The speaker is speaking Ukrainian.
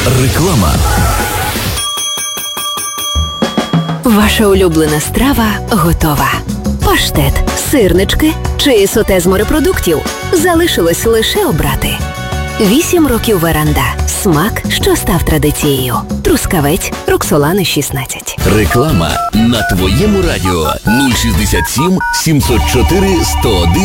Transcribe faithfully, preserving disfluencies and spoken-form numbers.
Реклама. Ваша улюблена страва готова. Паштет, сирнички чи соте з морепродуктів. Залишилось лише обрати. Вісім років веранда. Смак, що став традицією. Трускавець, Роксолани шістнадцять. Реклама на твоєму радіо нуль шістдесят сім сімсот чотири сто один